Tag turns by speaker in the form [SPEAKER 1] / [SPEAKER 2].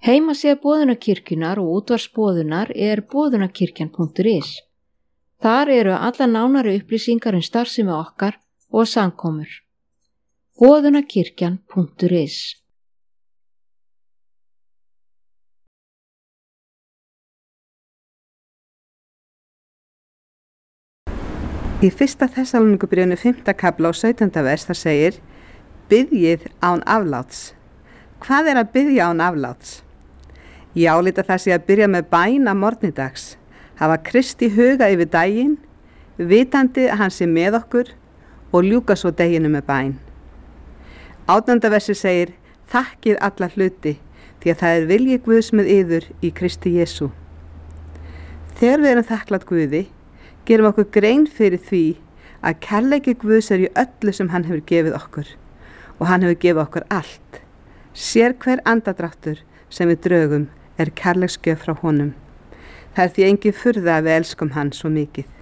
[SPEAKER 1] Heimasíða Boðunarkirkjunnar og útvarpsboðunar boðunarkirkjan.is. Þar eru alla nánari upplýsingar starfsemi okkar og samkomur. Boðunarkirkjan.is.
[SPEAKER 2] Í 1. Þessalóníkubréfinu 5. kafla og 17. vers það segir: Biðjið án afláts. Hvað að biðja án afláts? Ég álíta það sé að byrja með bæn að morgni dags, hafa Kristi huga yfir daginn, vitandi að hann sé með okkur og ljúka svo deginu með bæn. 18. versi segir: Þakkið alla hluti, því að það er vilji Guðs með yður í Kristi Jesú. Þegar við erum þakklátt Guði, gerum okkur grein fyrir því að kærleiki Guðs í öllu sem hann hefur gefið okkur, og hann hefur gefið okkur allt. Sér hver andardráttur sem við drögum kærleiksgjöf frá honum. Það því engin furða að við elskum hann svo mikið.